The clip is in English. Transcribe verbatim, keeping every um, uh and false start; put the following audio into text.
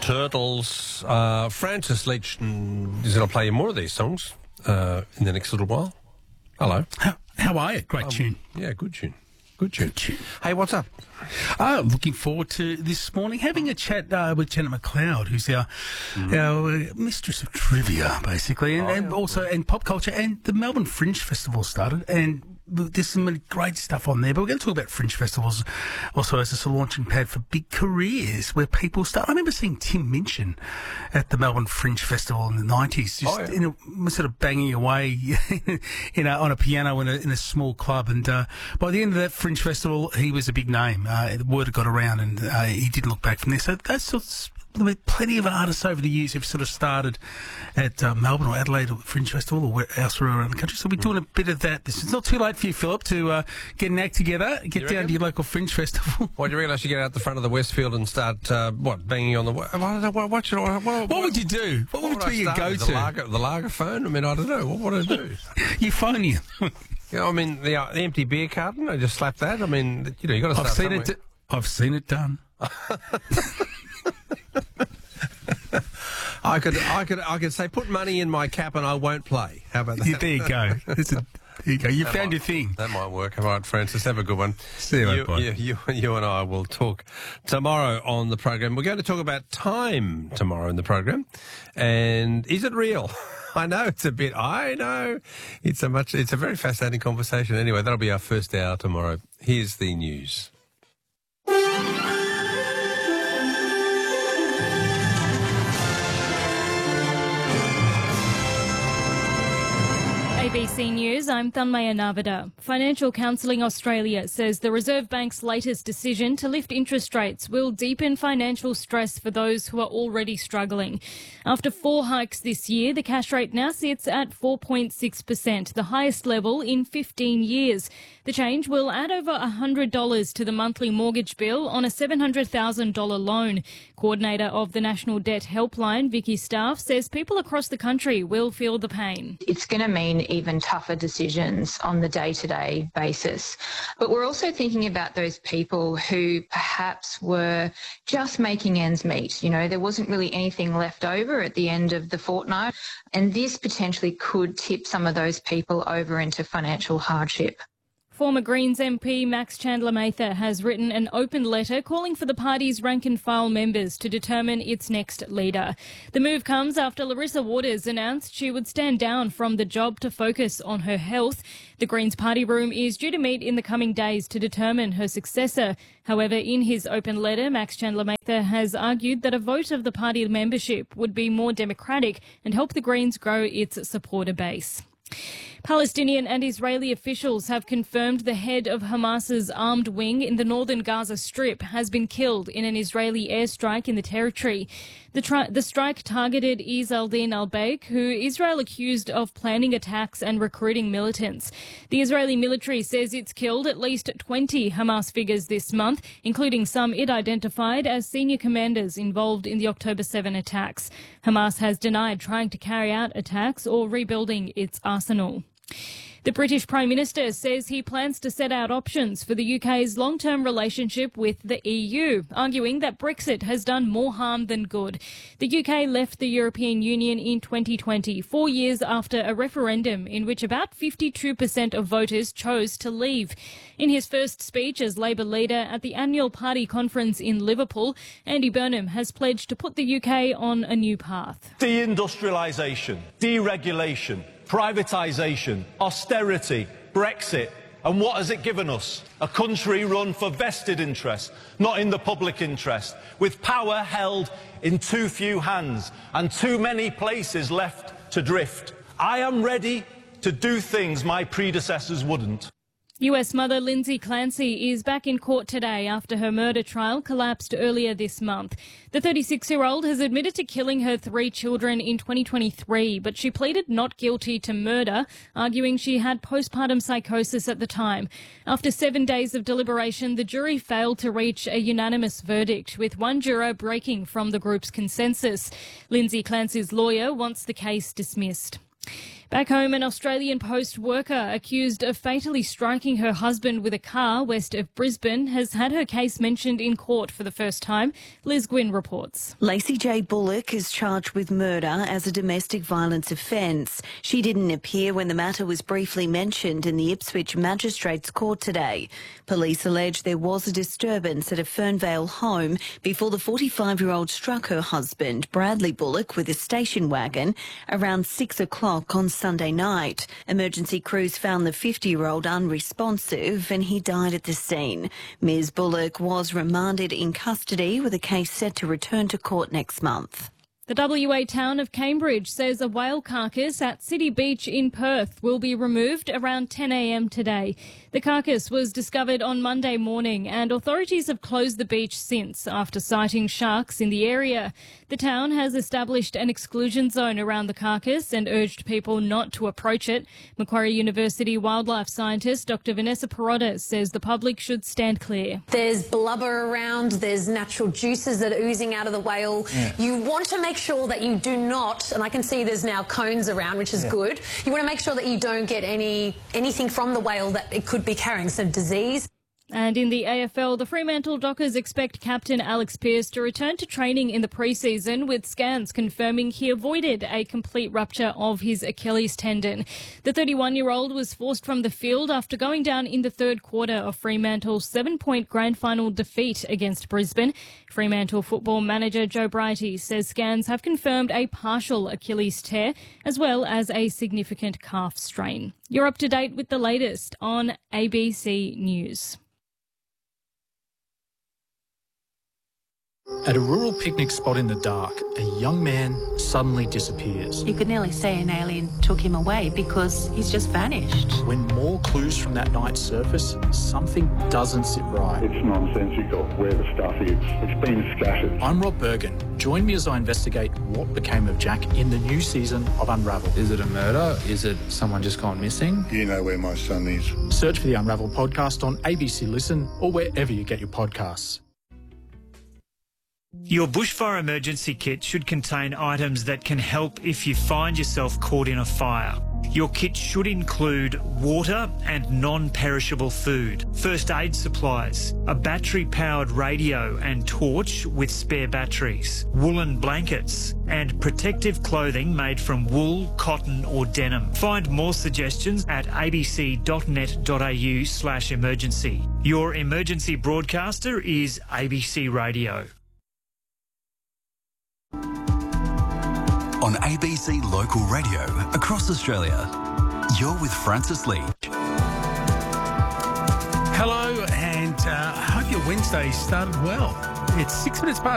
Turtles. Uh, Francis Leach is going to play you more of these songs uh, in the next little while. Hello. How, how are you? Great um, tune. Yeah, good tune. Good tune. Good tune. Hey, what's up? Uh, looking forward to this morning, having a chat uh, with Janet McLeod, who's our, mm. our uh, mistress of trivia, basically, and, oh, and yeah, also right. and pop culture. And the Melbourne Fringe Festival started, and there's some really great stuff on there. But we're going to talk about Fringe Festivals also as a sort of launching pad for big careers where people start. I remember seeing Tim Minchin at the Melbourne Fringe Festival in the nineties, just oh, yeah. in a, sort of banging away in a, on a piano in a, in a small club. And uh, by the end of that Fringe Festival, he was a big name. Uh, the word had got around, and uh, he didn't look back from there. So that's sort of plenty of artists over the years who've sort of started at uh, Melbourne or Adelaide or Fringe Festival or elsewhere around the country. So we're doing a bit of that. It's not too late for you, Philip, to uh, get an act together, get you down reckon? to your local Fringe Festival. What do you reckon I should get out the front of the Westfield and start, uh, what, banging on the... I don't know, what, what, should, what, what, what would you do? What, what would, would be your go-to? The lager, the lager phone? I mean, I don't know. What would I do? You phone you. Yeah, I mean, the, uh, the empty beer carton, I just slap that. I mean, you know, you got to start I've seen somewhere. it. I've seen it done. I could, I could, I could say, put money in my cap and I won't play. How about that? Yeah, there you go. This is, there you go. You that found might, your thing. That might work. All right, Francis, have a good one. See you, you, boy. You, you, you and I will talk tomorrow on the program. We're going to talk about time tomorrow in the program, and is it real? I know it's a bit. I know it's a much. It's a very fascinating conversation. Anyway, that'll be our first hour tomorrow. Here's the news. A B C News, I'm Thanmaya Navada. Financial Counselling Australia says the Reserve Bank's latest decision to lift interest rates will deepen financial stress for those who are already struggling. After four hikes this year, the cash rate now sits at four point six percent, the highest level in fifteen years. The change will add over one hundred dollars to the monthly mortgage bill on a seven hundred thousand dollars loan. Coordinator of the National Debt Helpline, Vicky Staff, says people across the country will feel the pain. It's going to mean even tougher decisions on the day-to-day basis. But we're also thinking about those people who perhaps were just making ends meet. You know, there wasn't really anything left over at the end of the fortnight, and this potentially could tip some of those people over into financial hardship. Former Greens M P Max Chandler-Mather has written an open letter calling for the party's rank-and-file members to determine its next leader. The move comes after Larissa Waters announced she would stand down from the job to focus on her health. The Greens party room is due to meet in the coming days to determine her successor. However, in his open letter, Max Chandler-Mather has argued that a vote of the party membership would be more democratic and help the Greens grow its supporter base. Palestinian and Israeli officials have confirmed the head of Hamas's armed wing in the northern Gaza Strip has been killed in an Israeli airstrike in the territory. The, tri- the strike targeted Izz al-Din al-Baik, who Israel accused of planning attacks and recruiting militants. The Israeli military says it's killed at least twenty Hamas figures this month, including some it identified as senior commanders involved in the October seventh attacks. Hamas has denied trying to carry out attacks or rebuilding its arsenal. The British Prime Minister says he plans to set out options for the U K's long-term relationship with the E U, arguing that Brexit has done more harm than good. The U K left the European Union in twenty twenty, four years after a referendum in which about fifty-two percent of voters chose to leave. In his first speech as Labour leader at the annual party conference in Liverpool, Andy Burnham has pledged to put the U K on a new path. Deindustrialisation, deregulation, privatisation, austerity, Brexit. And what has it given us? A country run for vested interest, not in the public interest, with power held in too few hands and too many places left to drift. I am ready to do things my predecessors wouldn't. U S mother Lindsay Clancy is back in court today after her murder trial collapsed earlier this month. The thirty-six-year-old has admitted to killing her three children in twenty twenty-three, but she pleaded not guilty to murder, arguing she had postpartum psychosis at the time. After seven days of deliberation, the jury failed to reach a unanimous verdict, with one juror breaking from the group's consensus. Lindsay Clancy's lawyer wants the case dismissed. Back home, an Australian Post worker accused of fatally striking her husband with a car west of Brisbane has had her case mentioned in court for the first time. Liz Gwynn reports. Lacey J. Bullock is charged with murder as a domestic violence offence. She didn't appear when the matter was briefly mentioned in the Ipswich Magistrates Court today. Police allege there was a disturbance at a Fernvale home before the forty-five-year-old struck her husband, Bradley Bullock, with a station wagon around six o'clock on Sunday night. Emergency crews found the fifty-year-old unresponsive and he died at the scene. Miz Bullock was remanded in custody with a case set to return to court next month. The W A town of Cambridge says a whale carcass at City Beach in Perth will be removed around ten a m today. The carcass was discovered on Monday morning and authorities have closed the beach since after sighting sharks in the area. The town has established an exclusion zone around the carcass and urged people not to approach it. Macquarie University wildlife scientist Doctor Vanessa Perotta says the public should stand clear. There's blubber around, there's natural juices that are oozing out of the whale. Yeah. You want to make sure that you do not, and I can see there's now cones around, which is yeah. good. You want to make sure that you don't get any anything from the whale that it could be carrying, some disease. And in the A F L, the Fremantle Dockers expect captain Alex Pearce to return to training in the pre-season, with scans confirming he avoided a complete rupture of his Achilles tendon. The thirty-one-year-old was forced from the field after going down in the third quarter of Fremantle's seven-point grand final defeat against Brisbane. Fremantle football manager Joe Brighty says scans have confirmed a partial Achilles tear as well as a significant calf strain. You're up to date with the latest on A B C News. At a rural picnic spot in the dark, a young man suddenly disappears. You could nearly say an alien took him away because he's just vanished. When more clues from that night surface, something doesn't sit right. It's nonsensical where the stuff is. It's been scattered. I'm Rob Bergen. Join me as I investigate what became of Jack in the new season of Unravel. Is it a murder? Is it someone just gone missing? You know where my son is. Search for the Unravel podcast on A B C Listen or wherever you get your podcasts. Your bushfire emergency kit should contain items that can help if you find yourself caught in a fire. Your kit should include water and non-perishable food, first aid supplies, a battery-powered radio and torch with spare batteries, woolen blankets, and protective clothing made from wool, cotton or denim. Find more suggestions at abc.net.au slash emergency. Your emergency broadcaster is A B C Radio. On A B C Local Radio across Australia, you're with Francis Lee. Hello, and uh, I hope your Wednesday started well. It's six minutes past